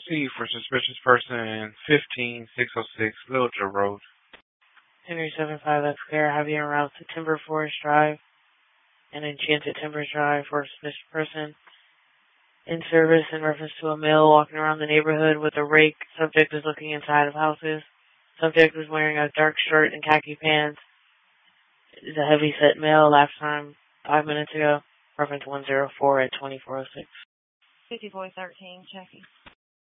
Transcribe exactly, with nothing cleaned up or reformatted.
Proceed for suspicious person fifteen six oh six Little Joe Road. Henry seven five, that's clear. Have you en route to Timber Forest Drive and Enchanted Timbers Drive for a suspicious person. In service in reference to a male walking around the neighborhood with a rake. Subject is looking inside of houses. Subject is wearing a dark shirt and khaki pants. Is a heavy-set male. Last time, five minutes ago. Reference one zero four at twenty-four oh six. fifty-four thirteen, checking.